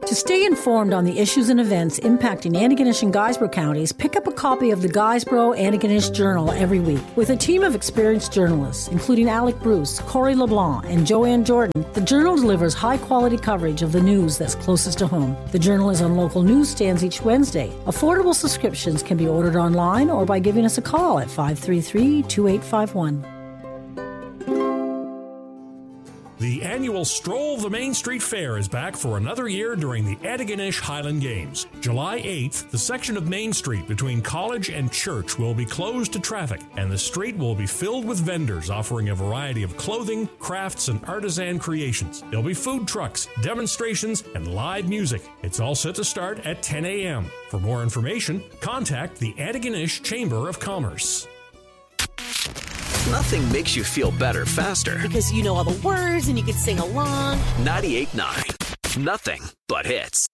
To stay informed on the issues and events impacting Antigonish and Guysborough counties, pick up a copy of the Guysborough Antigonish Journal every week. With a team of experienced journalists, including Alec Bruce, Corey LeBlanc, and Joanne Jordan, the Journal delivers high-quality coverage of the news that's closest to home. The Journal is on local newsstands each Wednesday. Affordable subscriptions can be ordered online or by giving us a call at 533-2851. The annual Stroll the Main Street Fair is back for another year during the Antigonish Highland Games. July 8th, the section of Main Street between College and Church will be closed to traffic, and the street will be filled with vendors offering a variety of clothing, crafts, and artisan creations. There'll be food trucks, demonstrations, and live music. It's all set to start at 10 a.m. For more information, contact the Antigonish Chamber of Commerce. Nothing makes you feel better faster. Because you know all the words and you can sing along. 98.9. Nothing but hits.